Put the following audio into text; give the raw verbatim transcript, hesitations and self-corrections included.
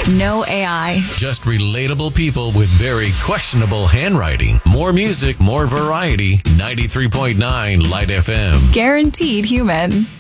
No A I. Just relatable people with very questionable handwriting. More music, more variety. ninety-three point nine Light F M. Guaranteed human.